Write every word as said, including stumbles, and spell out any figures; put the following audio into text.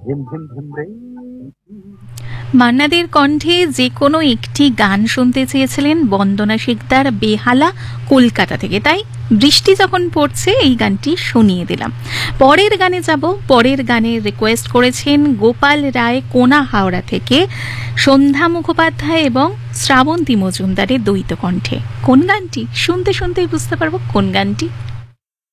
ধিম ধিম ধিম রে। মান্নাদের কণ্ঠে যে কোনো একটি গান শুনতে চেয়েছিলেন বন্দনা শিকদার বেহালা কলকাতা থেকে, তাই বৃষ্টি যখন পড়ছে এই গানটি শুনিয়ে দিলাম। পরের গানে যাব। পরের গানে রিকোয়েস্ট করেছেন গোপাল রায় কোনা হাওড়া থেকে, সন্ধ্যা মুখোপাধ্যায় এবং শ্রাবন্তী মজুমদারের দ্বৈত কণ্ঠে। কোন গানটি? শুনতে শুনতেই বুঝতে পারবো কোন গানটি।